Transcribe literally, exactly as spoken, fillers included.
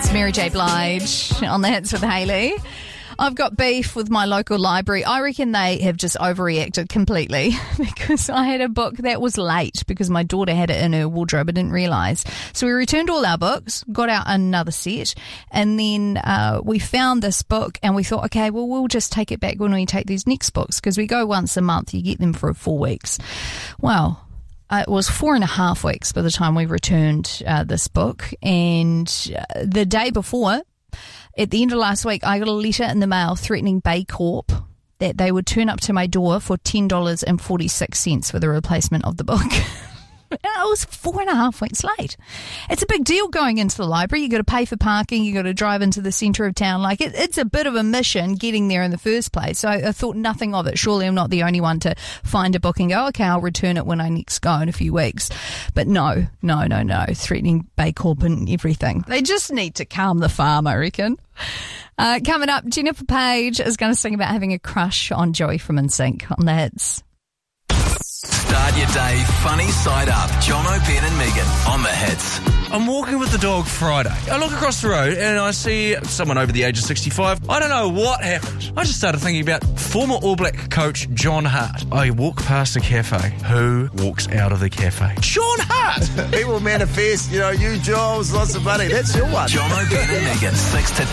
It's Mary J. Blige on the Hits with Hayley. I've got beef with my local library. I reckon they have just overreacted completely because I had a book that was late because my daughter had it in her wardrobe. I didn't realise. So we returned all our books, got out another set, and then uh, we found this book and we thought, okay, well, we'll just take it back when we take these next books because we go once a month. You get them for four weeks. Well, Uh, it was four and a half weeks by the time we returned uh, this book. And uh, the day before, at the end of last week, I got a letter in the mail threatening Bay Corp that they would turn up to my door for ten dollars and forty-six cents for the replacement of the book. I was four and a half weeks late. It's a big deal going into the library. You got to pay for parking. You got to drive into the centre of town. Like it, it's a bit of a mission getting there in the first place. So I, I thought nothing of it. Surely I'm not the only one to find a book and go, okay, I'll return it when I next go in a few weeks. But no, no, no, no. Threatening Bay Corp and everything. They just need to calm the farm, I reckon. Uh, coming up, Jennifer Page is going to sing about having a crush on Joey from N Sync on the Hits. Start your day funny side up. Jono, Ben and Megan on the Hits. I'm walking with the dog Friday. I look across the road and I see someone over the age of sixty-five. I don't know what happened. I just started thinking about former All Black coach John Hart. I walk past the cafe. Who walks out of the cafe? John Hart! People manifest, you know, you jobs, lots of money. That's your one. Jono, Ben and Megan, six to